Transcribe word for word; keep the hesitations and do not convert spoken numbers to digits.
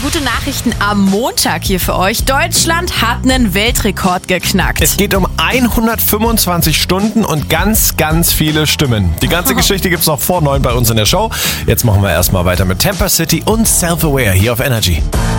gute Nachrichten am Montag hier für euch. Deutschland hat einen Weltrekord geknackt. Es geht um hundertfünfundzwanzig Stunden und ganz, ganz viele Stimmen. Die ganze Geschichte gibt's noch vor neun bei uns in der Show. Jetzt machen wir erstmal weiter mit Temper City und Self-Aware hier auf Energy.